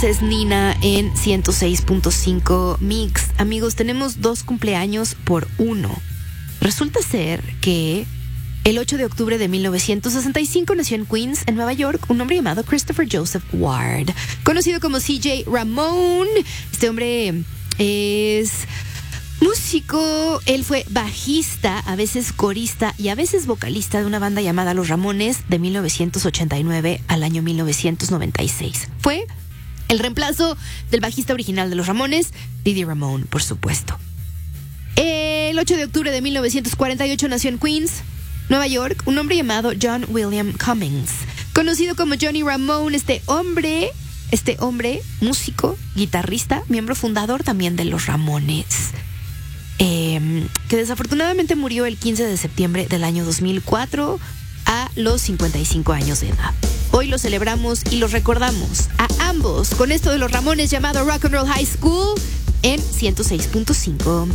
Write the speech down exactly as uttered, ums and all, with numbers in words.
Queens, es Nina en ciento seis punto cinco Mix. Amigos, tenemos dos cumpleaños por uno. Resulta ser que el ocho de octubre de mil novecientos sesenta y cinco nació en Queens, en Nueva York, un hombre llamado Christopher Joseph Ward, conocido como C J Ramone. Este hombre es músico, él fue bajista, a veces corista y a veces vocalista de una banda llamada Los Ramones de mil novecientos ochenta y nueve al año mil novecientos noventa y seis. Fue el reemplazo del bajista original de Los Ramones, Didi Ramone, por supuesto. El ocho de octubre de mil novecientos cuarenta y ocho nació en Queens, Nueva York, un hombre llamado John William Cummings, conocido como Johnny Ramone. Este hombre, este hombre, músico, guitarrista, miembro fundador también de Los Ramones. Eh, que desafortunadamente murió el quince de septiembre del año dos mil cuatro a los cincuenta y cinco años de edad. Hoy lo celebramos y los recordamos a ambos con esto de Los Ramones llamado Rock and Roll High School en ciento seis punto cinco.